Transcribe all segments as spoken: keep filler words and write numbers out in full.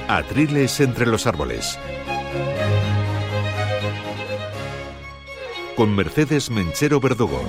Atriles entre los árboles. Con Mercedes Menchero Verdugo.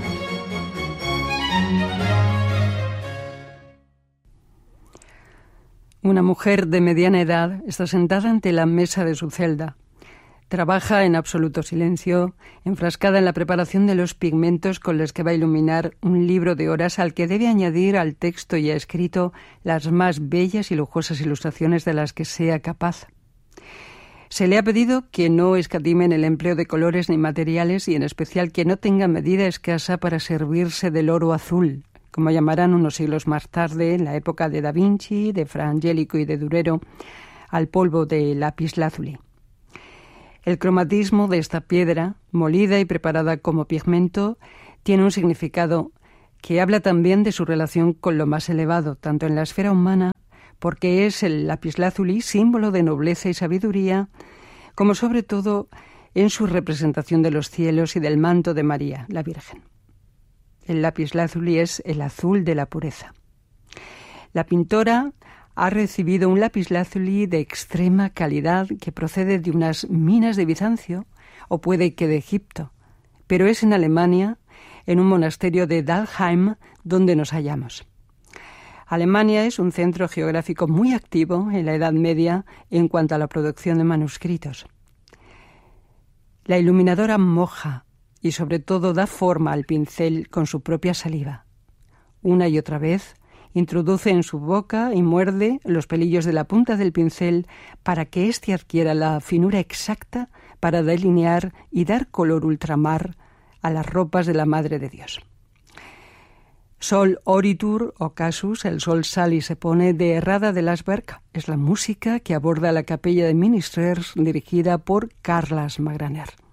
Una mujer de mediana edad está sentada ante la mesa de su celda. Trabaja en absoluto silencio, enfrascada en la preparación de los pigmentos con los que va a iluminar un libro de horas al que debe añadir al texto ya escrito las más bellas y lujosas ilustraciones de las que sea capaz. Se le ha pedido que no escatime en el empleo de colores ni materiales y en especial que no tenga medida escasa para servirse del oro azul, como llamarán unos siglos más tarde, en la época de Da Vinci, de Fra Angelico y de Durero, al polvo de lapislázuli. El cromatismo de esta piedra, molida y preparada como pigmento, tiene un significado que habla también de su relación con lo más elevado, tanto en la esfera humana, porque es el lapislázuli símbolo de nobleza y sabiduría, como sobre todo en su representación de los cielos y del manto de María, la Virgen. El lapislázuli es el azul de la pureza. La pintora ha recibido un lapislázuli de extrema calidad que procede de unas minas de Bizancio, o puede que de Egipto, pero es en Alemania, en un monasterio de Dalheim, donde nos hallamos. Alemania es un centro geográfico muy activo en la Edad Media en cuanto a la producción de manuscritos. La iluminadora moja y sobre todo da forma al pincel con su propia saliva. Una y otra vez introduce en su boca y muerde los pelillos de la punta del pincel para que éste adquiera la finura exacta para delinear y dar color ultramar a las ropas de la Madre de Dios. Sol oritur o casus, el sol sale y se pone, de Errada de Lasberg, es la música que aborda la capella de Ministers dirigida por Carlas Magraner.